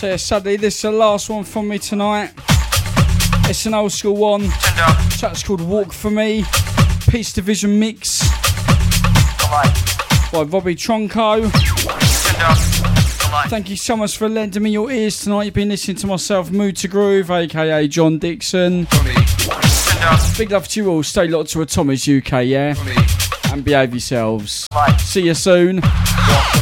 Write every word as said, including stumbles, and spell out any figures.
So yeah, sadly, this is the last one from me tonight. It's an old school one. Track's called Walk For Me. Peace Division mix by Robbie Tronco. Thank you so much for lending me your ears tonight. You've been listening to myself, Mood to Groove, aka John Dixon. Big love to you all. Stay locked to Atomics U K, yeah? And behave yourselves. See you soon.